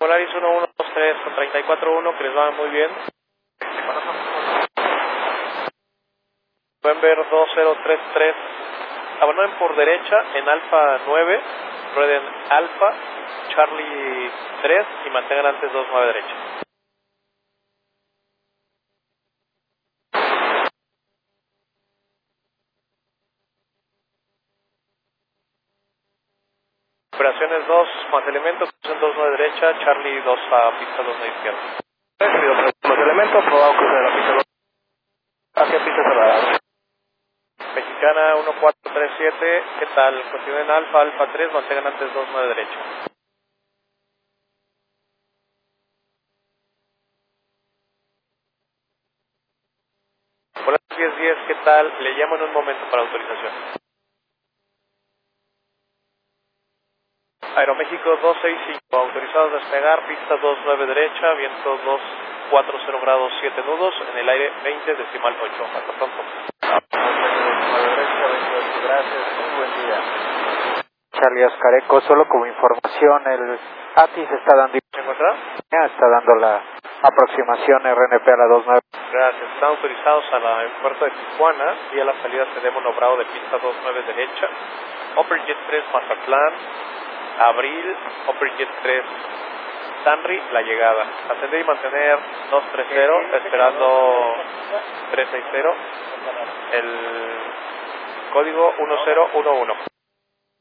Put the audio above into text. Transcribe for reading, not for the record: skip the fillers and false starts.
Polaris 1123 con 341, que les va muy bien. November 2033, abandonen por derecha en Alfa 9, rueden Alfa, Charlie 3 y mantengan antes 29 derecha. Operaciones 2 más elementos, 29 derecha, Charlie 2 a pista 29 izquierda. Recibido más elementos, probado cruce de la pista 2 hacia pista cerrada. Mexicana 1437, ¿qué tal? Continúen Alfa, Alfa 3, mantengan antes 29 derecha. Polaris 1010, ¿qué tal? Le llamo en un momento para autorización. Aeroméxico 265, autorizados a despegar, pista 29 derecha, viento 240 grados 7 nudos, en el aire 20 decimal 8. Hasta pronto. Gracias, muy buen día. Charlie Oscar Eco, solo como información, el ATIS está dando, ¿Se encuentra? está dando la aproximación RNP a la 29. Gracias. Están autorizados al aeropuerto de Tijuana y a la salida se manobrado de pista 29 derecha. Upperjet 3 Mazatlán, Abril, Upperjet 3 Sanri, la llegada. Ascender y mantener 230, esperando 360. El código 1011.